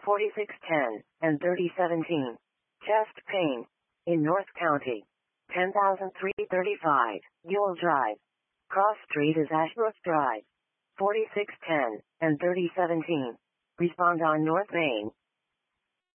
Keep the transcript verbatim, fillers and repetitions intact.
forty-six ten and thirty seventeen. Chest pain. In North County. ten thousand three hundred thirty-five. Ewell Drive. Cross Street is Ashbrook Drive. forty-six ten and thirty seventeen. Respond on North Main.